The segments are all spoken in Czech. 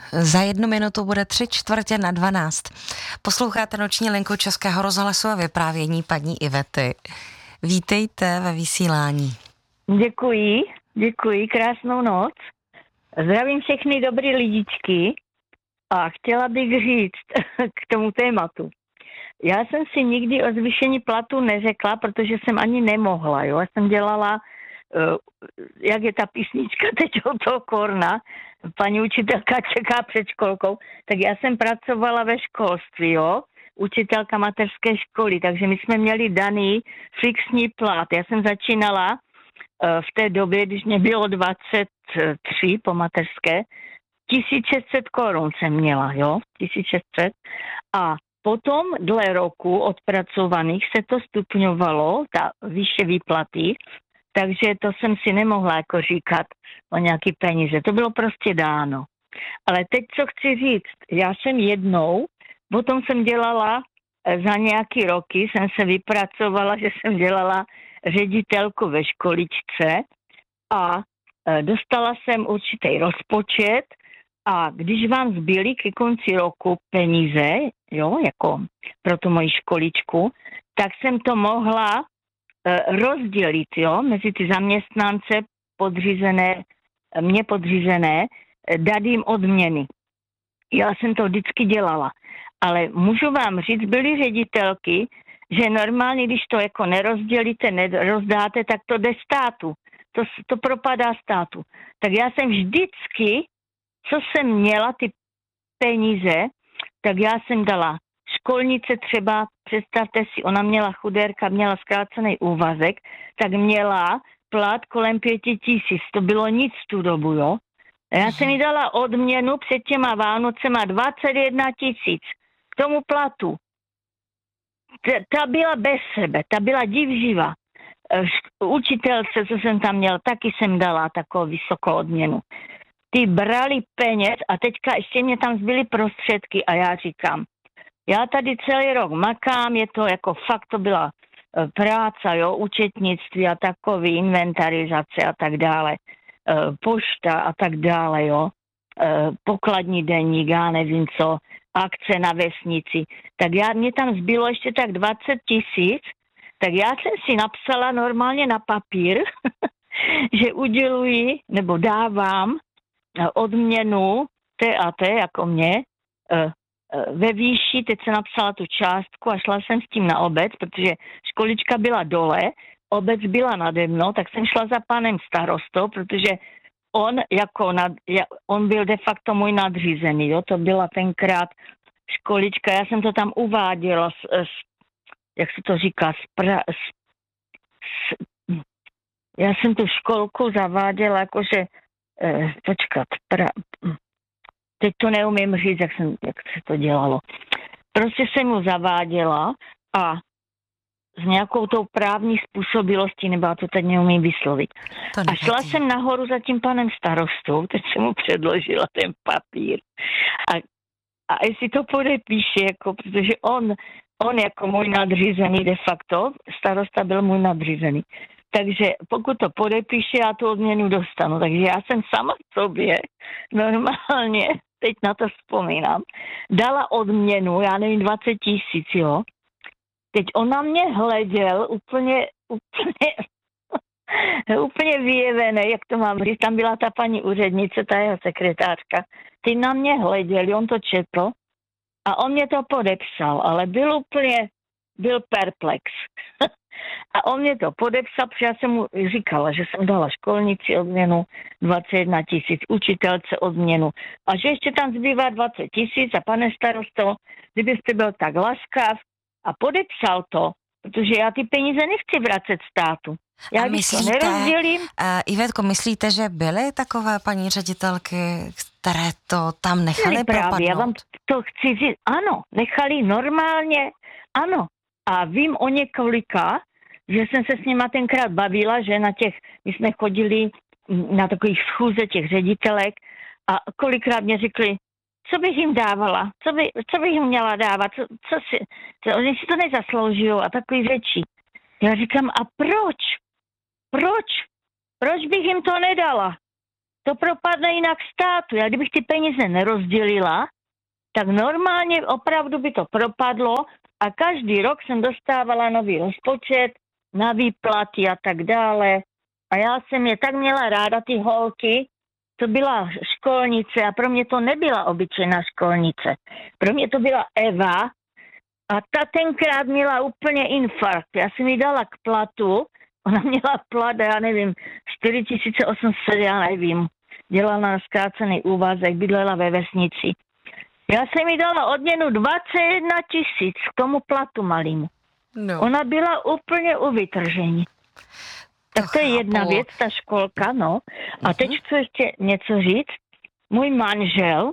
Za 1 minutu bude 3/4 na 12. Posloucháte noční linku Českého rozhlasu a vyprávění paní Ivety. Vítejte ve vysílání. Děkuji, krásnou noc. Zdravím všechny dobrý lidičky a chtěla bych říct k tomu tématu. Já jsem si nikdy o zvýšení platu neřekla, protože jsem ani nemohla. Jo? Já jsem dělala, jak je ta písnička teď od toho Korna, paní učitelka čeká před školkou, tak já jsem pracovala ve školství, jo? Učitelka mateřské školy, takže my jsme měli daný fixní plat. Já jsem začínala v té době, když mě bylo 23 po mateřské, 1600 korun jsem měla, jo? 1600. A potom dle roku odpracovaných se to stupňovalo, ta výše výplaty, takže to jsem si nemohla jako říkat o nějaký peníze. To bylo prostě dáno. Ale teď, co chci říct, já jsem jednou, potom jsem dělala za nějaký roky, jsem se vypracovala, že jsem dělala ředitelku ve školičce a dostala jsem určitý rozpočet a když vám zbyly ke konci roku peníze, jo, jako pro tu moji školičku, tak jsem to mohla rozdělit, jo, mezi ty zaměstnance mě podřízené, dát jim odměny. Já jsem to vždycky dělala. Ale můžu vám říct, byly ředitelky, že normálně, když to jako nerozdělíte, nerozdáte, tak to jde státu. To propadá státu. Tak já jsem vždycky, co jsem měla, ty peníze, tak já jsem dala školnice třeba, představte si, ona měla chudérka, měla zkrácený úvazek, tak měla plat kolem 5000. To bylo nic v tu dobu, jo. Já jsem jí dala odměnu před těma Vánocema 21 000 k tomu platu. Ta byla bez sebe, ta byla divživá. Učitelce, co jsem tam měl, taky jsem dala takovou vysokou odměnu. Ty brali peněz a teďka ještě mě tam zbyly prostředky a já říkám, já tady celý rok makám, je to jako fakt, to byla práce, jo, účetnictví a takový, inventarizace a tak dále, pošta a tak dále, jo, pokladní deník, já nevím co, akce na vesnici. Tak mě tam zbylo ještě tak 20 000, tak já jsem si napsala normálně na papír, že uděluji nebo dávám odměnu té a té, jako mě, ve výši, teď jsem napsala tu částku a šla jsem s tím na obec, protože školička byla dole, obec byla nade mnou, tak jsem šla za panem starostou, protože on byl de facto můj nadřízený, jo, to byla tenkrát školička, já jsem to tam uváděla, jak se to říká, já jsem tu školku zaváděla, jakože, teď to neumím říct, jak se to dělalo. Prostě jsem mu zaváděla a s nějakou tou právní způsobilostí, nebo já to teď neumím vyslovit. A šla jsem nahoru za tím panem starostou, teď jsem mu předložila ten papír. A jestli to podepíše, jako, protože on jako můj nadřízený de facto, starosta byl můj nadřízený. Takže pokud to podepíše, já tu odměnu dostanu. Takže já jsem sama sobě normálně, teď na to vzpomínám, dala odměnu, já nevím, 20 000, jo. Teď on na mě hleděl úplně vyjevený, jak to mám říct. Tam byla ta paní úřednice, ta jeho sekretářka. Ty na mě hleděli, on to četl a on mě to podepsal, ale byl perplex. A on mě to podepsal, protože já jsem mu říkala, že jsem dala školnici odměnu 21 000, učitelce odměnu a že ještě tam zbývá 20 000 a pane starosto, kdybyste byl tak laskav a podepsal to, protože já ty peníze nechci vracet státu. Já to nerozdělím. Ivetko, myslíte, že byly takové paní ředitelky, které to tam nechaly propadnout? Já vám to chci říct, ano, nechali normálně, ano. A vím o několika, že jsem se s nima tenkrát bavila, že my jsme chodili na takových schůze těch ředitelek a kolikrát mě řekli, co bych jim dávala, co bych jim měla dávat, oni si to nezasloužijou a takový řeči. Já říkám, a proč? Proč bych jim to nedala? to propadne jinak státu. Já kdybych ty peníze nerozdělila, tak normálně opravdu by to propadlo a každý rok jsem dostávala nový rozpočet na výplaty a tak dále. A já jsem je tak měla ráda, ty holky, to byla školnice a pro mě to nebyla obyčejná školnice. Pro mě to byla Eva a ta tenkrát měla úplně infarkt. Já jsem jí dala k platu, ona měla plat, já nevím, 4800, já nevím. Dělala na zkrácený úvazek, bydlela ve vesnici. Já jsem jí dala odměnu 21 000 k tomu platu malýmu. No. Ona byla úplně u vytržení. Tak to je jedna věc, ta školka, no. A teď chci ještě něco říct. Můj manžel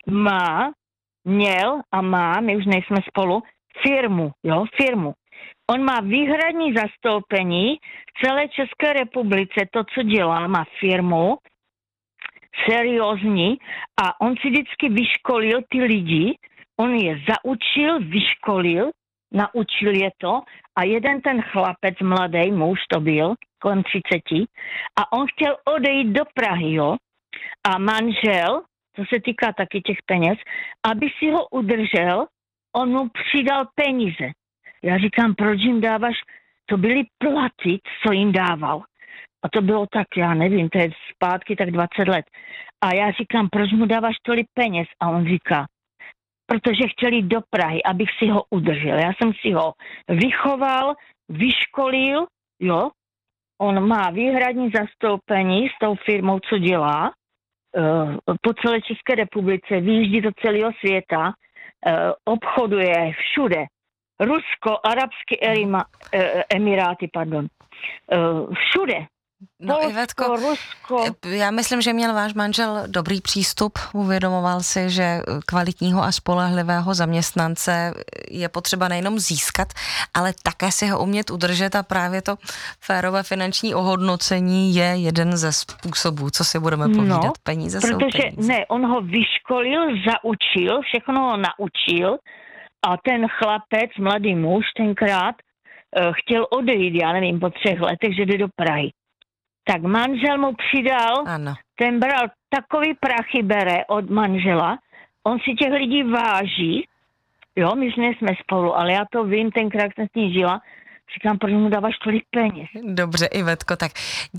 měl a má, my už nejsme spolu, firmu. On má výhradní zastoupení v celé České republice, to, co dělal, má firmu, seriózní, a on si vždycky vyškolil ty lidi, on je zaučil, vyškolil, naučil je to a jeden ten chlapec, mladý muž to byl, kolem 30, a on chtěl odejít do Prahy, jo, a manžel, to se týká taky těch peněz, aby si ho udržel, on mu přidal peníze. Já říkám, proč jim dáváš, to byly platy, co jim dával. A to bylo tak, já nevím, to je zpátky tak 20 let. A já říkám, proč mu dáváš tolik peněz? A on říká, protože chtěl jít do Prahy, abych si ho udržel. Já jsem si ho vychoval, vyškolil, jo. On má výhradní zastoupení s tou firmou, co dělá, po celé České republice, vyjíždí do celého světa, obchoduje všude. Rusko, Arabské Emiráty, všude. No Polsko, Ivetko, Rusko. já myslím, že měl váš manžel dobrý přístup, uvědomoval si, že kvalitního a spolehlivého zaměstnance je potřeba nejenom získat, ale také si ho umět udržet a právě to férové finanční ohodnocení je jeden ze způsobů, co si budeme povídat. Peníze jsou peníze. Ne, on ho vyškolil, zaučil, všechno ho naučil a ten chlapec, mladý muž tenkrát, chtěl odejít, já nevím, po 3 letech, že jde do Prahy. Tak manžel mu přidal, ano. Ten bral takový prachy bere od manžela, on si těch lidí váží, jo, my jsme spolu, ale já to vím, tenkrát jsem s ní žila, říkám, proč mu dáváš tolik peněz. Dobře, Ivetko, tak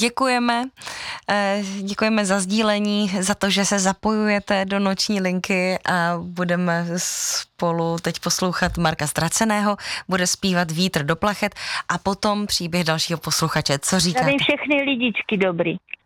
děkujeme za sdílení, za to, že se zapojujete do noční linky a budeme spolu teď poslouchat Marka Ztraceného, bude zpívat Vítr do plachet a potom příběh dalšího posluchače. Co říkáte? Zdravím všechny lidičky dobrý.